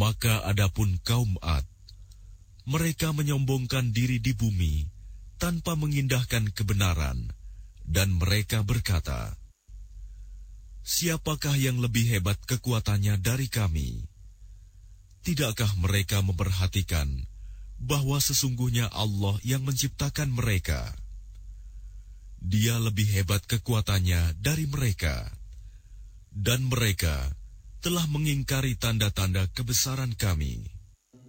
Maka adapun kaum Ad, mereka menyombongkan diri di bumi tanpa mengindahkan kebenaran, dan mereka berkata, "Siapakah yang lebih hebat kekuatannya dari kami? Tidakkah mereka memperhatikan bahwa sesungguhnya Allah yang menciptakan mereka? Dia lebih hebat kekuatannya dari mereka, dan mereka telah mengingkari tanda-tanda kebesaran kami."